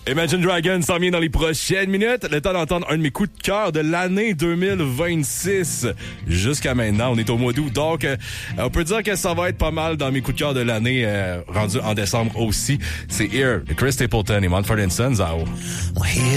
Imagine Dragons s'en vient dans les prochaines minutes. Le temps d'entendre un de mes coups de cœur de l'année 2026. Jusqu'à maintenant, on est au mois d'août. Donc, on peut dire que ça va être pas mal dans mes coups de cœur de l'année, rendu en décembre aussi. C'est Here, Chris Stapleton et Mumford & Sons à haut.